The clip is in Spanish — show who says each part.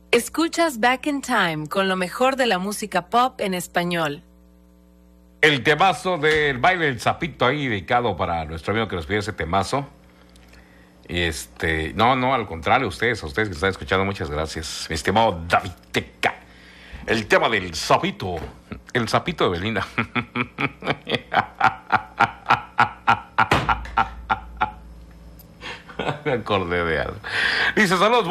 Speaker 1: Escuchas Back in Time con lo mejor de la música pop en español.
Speaker 2: El temazo del baile del sapito ahí dedicado para nuestro amigo que nos pidió ese temazo. No, al contrario, a ustedes que están escuchando, muchas gracias. Mi estimado David Teca. El tema del sapito. El sapito de Belinda. Me acordé de algo. Dice, saludos.